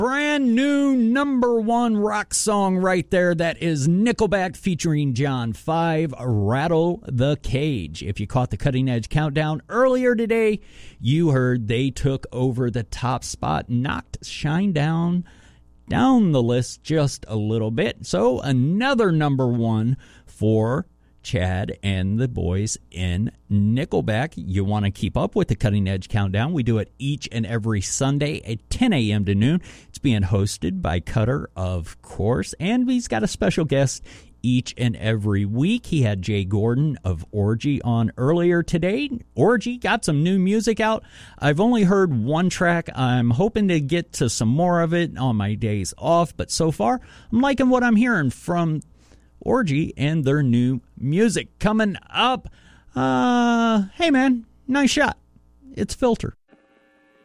Brand new #1 rock song right there. That is Nickelback featuring John 5, Rattle the Cage. If you caught the Cutting Edge Countdown earlier today, you heard they took over the top spot, knocked Shinedown down the list just a little bit. So another #1 for Chad and the boys in Nickelback. You want to keep up with the Cutting Edge Countdown. We do it each and every Sunday at 10 a.m. to noon. It's being hosted by Cutter, of course, and he's got a special guest each and every week. He had Jay Gordon of Orgy on earlier today. Orgy got some new music out. I've only heard one track. I'm hoping to get to some more of it on my days off, but so far, I'm liking what I'm hearing from Orgy and their new music. Coming up, hey man, nice shot. It's Filter.